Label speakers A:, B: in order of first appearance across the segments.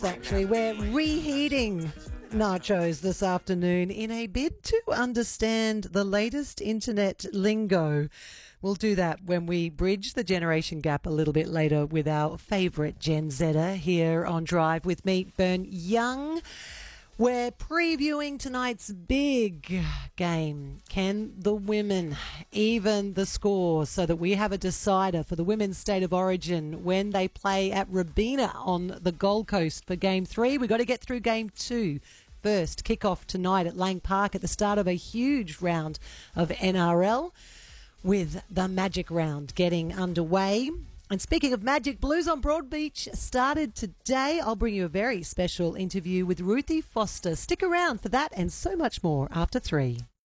A: Actually, we're reheating nachos this afternoon in a bid to understand the latest internet lingo. We'll do that when we bridge the generation gap a little bit later with our favourite Gen Zer here on Drive with me, Bern Young. We're previewing tonight's big game. Can the women even the score so that we have a decider for the women's state of origin when they play at Robina on the Gold Coast for Game 3? We've got to get through Game 2 first. Kick-off tonight at Lang Park at the start of a huge round of NRL with the Magic Round getting underway. And speaking of magic, Blues on Broadbeach started today. I'll bring you a very special interview with Ruthie Foster. Stick around for that and so much more after 3.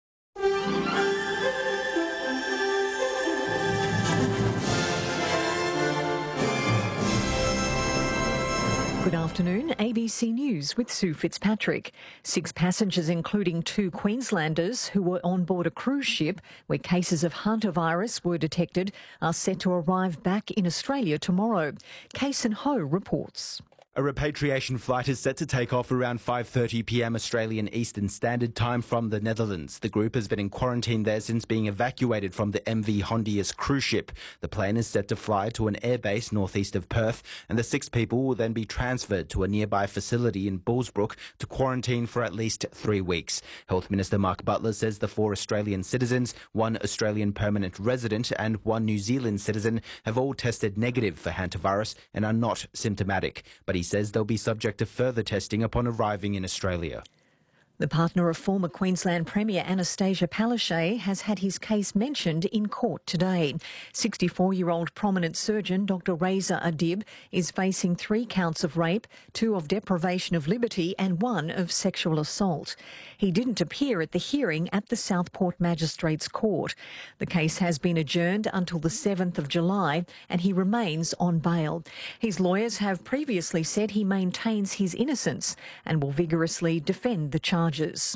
B: Good afternoon, ABC News with Sue Fitzpatrick. 6 passengers, including 2 Queenslanders who were on board a cruise ship where cases of hantavirus were detected, are set to arrive back in Australia tomorrow. Case and Ho reports.
C: A repatriation flight is set to take off around 5:30 p.m. Australian Eastern Standard Time from the Netherlands. The group has been in quarantine there since being evacuated from the MV Hondius cruise ship. The plane is set to fly to an airbase northeast of Perth, and the 6 people will then be transferred to a nearby facility in Bullsbrook to quarantine for at least 3 weeks. Health Minister Mark Butler says the 4 Australian citizens, 1 Australian permanent resident and 1 New Zealand citizen have all tested negative for hantavirus and are not symptomatic. But he says they'll be subject to further testing upon arriving in Australia.
B: The partner of former Queensland Premier Anastasia Palaszczuk has had his case mentioned in court today. 64-year-old prominent surgeon Dr Reza Adib is facing 3 counts of rape, 2 of deprivation of liberty and 1 of sexual assault. He didn't appear at the hearing at the Southport Magistrates Court. The case has been adjourned until the 7th of July and he remains on bail. His lawyers have previously said he maintains his innocence and will vigorously defend the charges.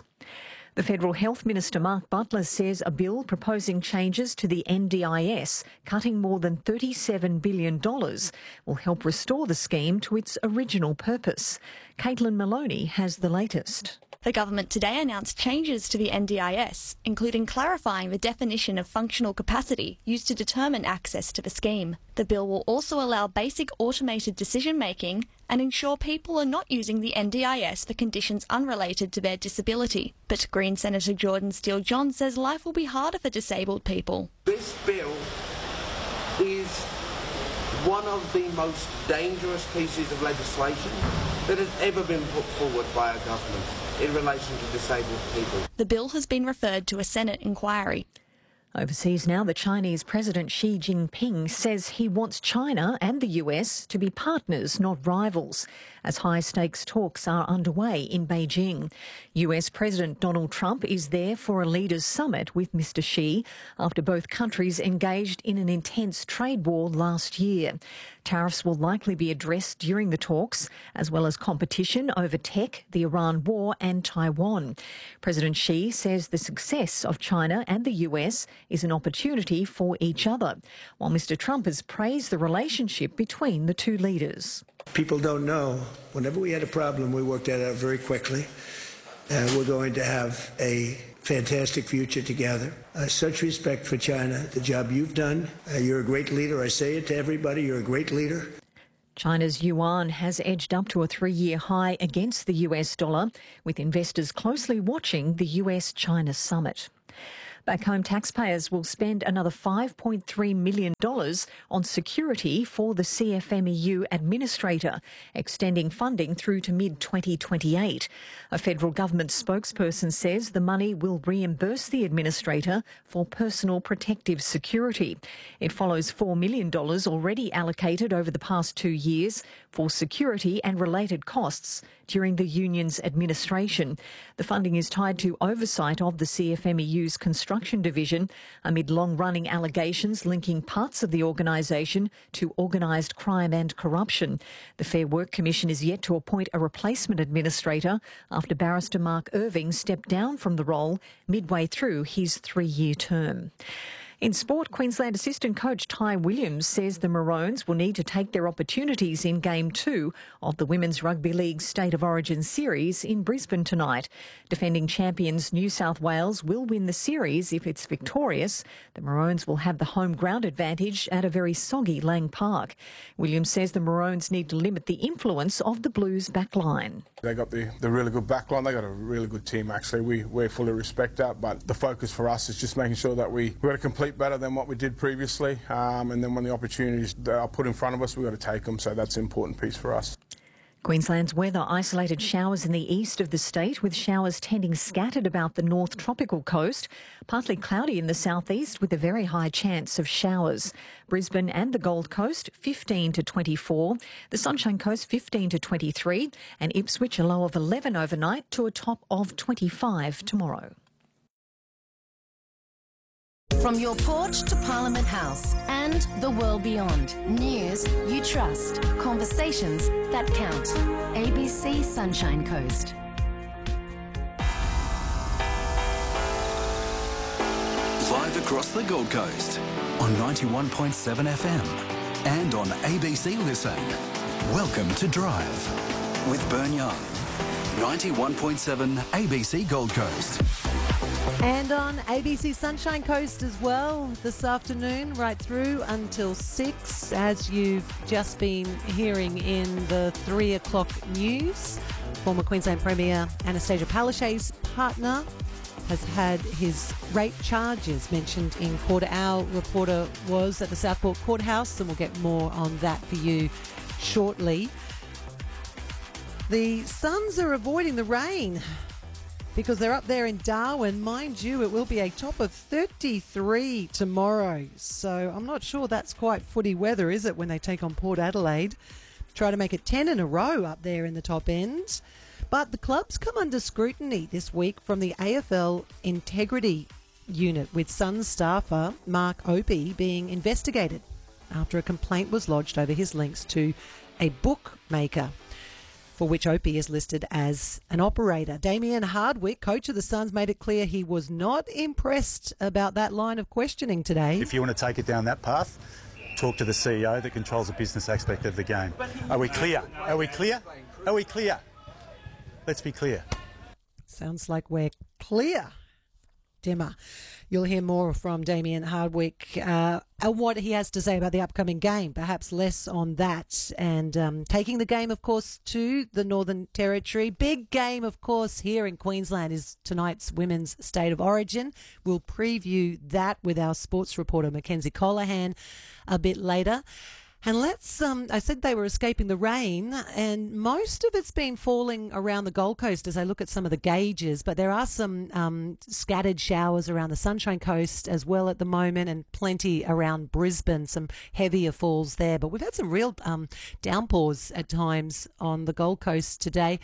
B: The Federal Health Minister Mark Butler says a bill proposing changes to the NDIS, cutting more than $37 billion, will help restore the scheme to its original purpose. Caitlin Maloney has the latest.
D: The government today announced changes to the NDIS, including clarifying the definition of functional capacity used to determine access to the scheme. The bill will also allow basic automated decision-making and ensure people are not using the NDIS for conditions unrelated to their disability. But Green Senator Jordan Steele-John says life will be harder for disabled people.
E: This bill is one of the most dangerous pieces of legislation that has ever been put forward by a government in relation to disabled people.
D: The bill has been referred to a Senate inquiry.
B: Overseas now, the Chinese President Xi Jinping says he wants China and the US to be partners, not rivals, as high-stakes talks are underway in Beijing. US President Donald Trump is there for a leaders' summit with Mr Xi after both countries engaged in an intense trade war last year. Tariffs will likely be addressed during the talks, as well as competition over tech, the Iran war and Taiwan. President Xi says the success of China and the US is an opportunity for each other, while Mr Trump has praised the relationship between the 2 leaders.
F: People don't know. Whenever we had a problem, we worked that out very quickly. And we're going to have a fantastic future together. Such respect for China, the job you've done. You're a great leader. I say it to everybody, you're a great leader.
B: China's yuan has edged up to a 3-year high against the US dollar, with investors closely watching the US-China summit. Back home, taxpayers will spend another $5.3 million on security for the CFMEU administrator, extending funding through to mid-2028. A federal government spokesperson says the money will reimburse the administrator for personal protective security. It follows $4 million already allocated over the past 2 years for security and related costs during the union's administration. The funding is tied to oversight of the CFMEU's construction division amid long-running allegations linking parts of the organisation to organised crime and corruption. The Fair Work Commission is yet to appoint a replacement administrator after barrister Mark Irving stepped down from the role midway through his 3-year term. In sport, Queensland assistant coach Ty Williams says the Maroons will need to take their opportunities in Game 2 of the Women's Rugby League State of Origin series in Brisbane tonight. Defending champions New South Wales will win the series if it's victorious. The Maroons will have the home ground advantage at a very soggy Lang Park. Williams says the Maroons need to limit the influence of the Blues backline.
G: They got the really good backline. They got a really good team, actually. We fully respect that, but the focus for us is just making sure that we got to complete better than what we did previously, and then when the opportunities are put in front of us, we've got to take them, so that's an important piece for us.
B: Queensland's weather: isolated showers in the east of the state, with showers tending scattered about the north tropical coast. Partly cloudy in the southeast with a very high chance of showers. Brisbane and the Gold Coast 15 to 24. The Sunshine Coast 15 to 23. And Ipswich a low of 11 overnight to a top of 25 tomorrow.
H: From your porch to Parliament House and the world beyond. News you trust. Conversations that count. ABC Sunshine Coast.
I: Live across the Gold Coast on 91.7 FM and on ABC Listen. Welcome to Drive with Bern Young. 91.7 ABC Gold Coast.
A: And on ABC Sunshine Coast as well this afternoon, right through until 6, as you've just been hearing in the 3 o'clock news. Former Queensland Premier Anastasia Palaszczuk's partner has had his rape charges mentioned in court. Our reporter was at the Southport Courthouse, and we'll get more on that for you shortly. The Suns are avoiding the rain because they're up there in Darwin. Mind you, it will be a top of 33 tomorrow. So I'm not sure that's quite footy weather, is it, when they take on Port Adelaide? Try to make it 10 in a row up there in the top end. But the club's come under scrutiny this week from the AFL Integrity Unit, with Suns staffer Mark Opie being investigated after a complaint was lodged over his links to a bookmaker, for which Opie is listed as an operator. Damien Hardwick, coach of the Suns, made it clear he was not impressed about that line of questioning today.
J: If you want to take it down that path, talk to the CEO that controls the business aspect of the game. Are we clear? Are we clear? Are we clear? Let's be clear.
A: Sounds like we're clear, Dimmer. You'll hear more from Damien Hardwick and what he has to say about the upcoming game, perhaps less on that. And taking the game, of course, to the Northern Territory. Big game, of course, here in Queensland is tonight's Women's State of Origin. We'll preview that with our sports reporter, Mackenzie Colohan, a bit later. And let's, I said they were escaping the rain, and most of it's been falling around the Gold Coast as I look at some of the gauges, but there are some scattered showers around the Sunshine Coast as well at the moment, and plenty around Brisbane, some heavier falls there. But we've had some real downpours at times on the Gold Coast today.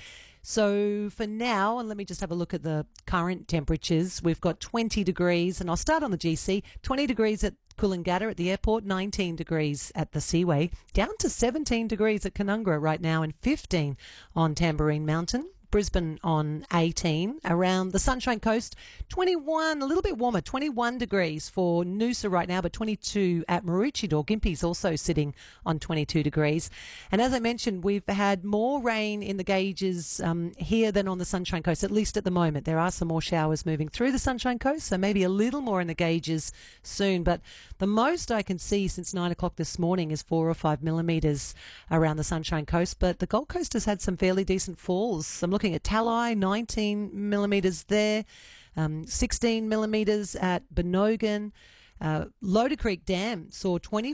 A: So for now, and let me just have a look at the current temperatures. We've got 20 degrees, and I'll start on the GC. 20 degrees at Coolangatta at the airport, 19 degrees at the Seaway, down to 17 degrees at Canungra right now, and 15 on Tamborine Mountain. Brisbane on 18. Around the Sunshine Coast, 21, a little bit warmer, 21 degrees for Noosa right now, but 22 at Maroochydore. Gympie's also sitting on 22 degrees. And as I mentioned, we've had more rain in the gauges here than on the Sunshine Coast, at least at the moment. There are some more showers moving through the Sunshine Coast, so maybe a little more in the gauges soon. But the most I can see since 9 o'clock this morning is 4 or 5 millimetres around the Sunshine Coast. But the Gold Coast has had some fairly decent falls. I'm looking at Talai, 19 millimetres there, 16 millimetres at Benogan. Loader Creek Dam saw 20